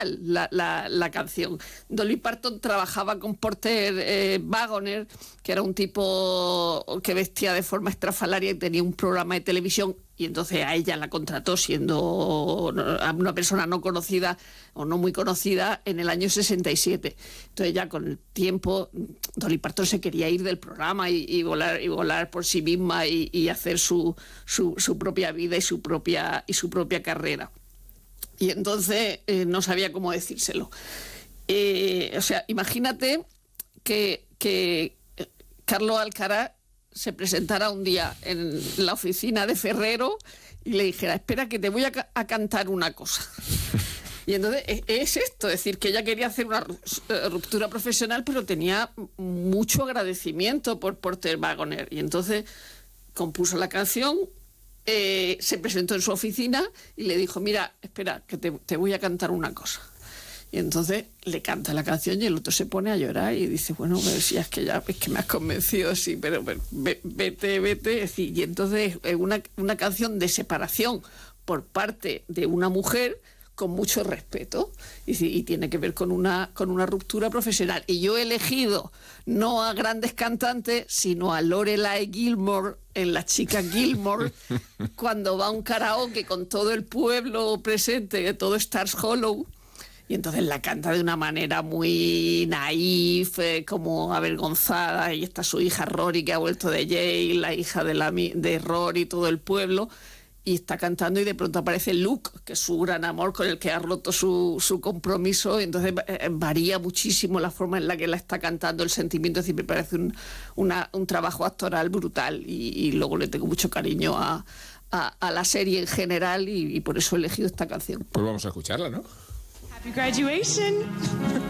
la canción. Dolly Parton trabajaba con Porter Wagoner, que era un tipo que vestía de forma estrafalaria y tenía un programa de televisión, y entonces a ella la contrató siendo una persona no conocida o no muy conocida en el año 67. Entonces ya con el tiempo Dolly Parton se quería ir del programa y volar por sí misma y hacer su propia vida y su propia carrera. Y entonces no sabía cómo decírselo. O sea, imagínate que Carlos Alcaraz se presentara un día en la oficina de Ferrero y le dijera: espera, que te voy a cantar una cosa. Y entonces es esto, es decir, que ella quería hacer una ruptura profesional, pero tenía mucho agradecimiento por Porter Wagoner. Y entonces compuso la canción, se presentó en su oficina y le dijo: mira, espera, que te voy a cantar una cosa. Y entonces le canta la canción y el otro se pone a llorar y dice: bueno, pues si es que me has convencido, sí, pero vete. Es decir, y entonces es una canción de separación por parte de una mujer con mucho respeto, y tiene que ver con una ruptura profesional. Y yo he elegido no a grandes cantantes, sino a Lorelai Gilmore en Las Chicas Gilmore, cuando va a un karaoke con todo el pueblo presente, todo Stars Hollow, y entonces la canta de una manera muy naif, como avergonzada, y está su hija Rory, que ha vuelto de Yale, la hija de Rory, todo el pueblo, y está cantando, y de pronto aparece Luke, que es su gran amor con el que ha roto su compromiso, y entonces varía muchísimo la forma en la que la está cantando, el sentimiento. Es decir, me parece un trabajo actoral brutal, y luego le tengo mucho cariño a la serie en general, y por eso he elegido esta canción. Pues vamos a escucharla, ¿no? Happy graduation.